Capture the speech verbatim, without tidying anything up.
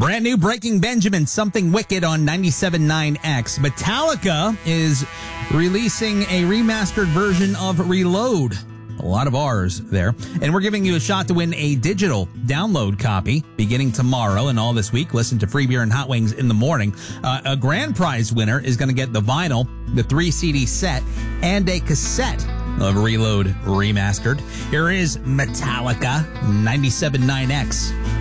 Brand new Breaking Benjamin, Something Wicked on ninety-seven point nine X. Metallica is releasing a remastered version of Reload. A lot of R's there. And we're giving you a shot to win a digital download copy beginning tomorrow and all this week. Listen to Free Beer and Hot Wings in the morning. Uh, a grand prize winner is going to get the vinyl, the three C D set, and a cassette of Reload Remastered. Here is Metallica, ninety-seven point nine X.